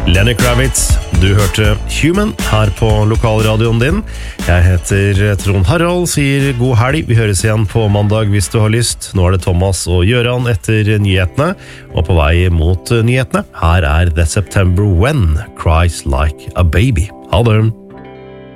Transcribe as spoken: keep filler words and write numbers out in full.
Lenny Kravitz, du hørte Human her på lokalradioen din. Jeg heter Trond Harald, sier god helg. Vi høres igjen på mandag hvis du har lyst. Nå er det Thomas og Gjøran etter nyhetene, og på vei mot nyhetene. Her er The September When Cries Like a Baby. Ha det!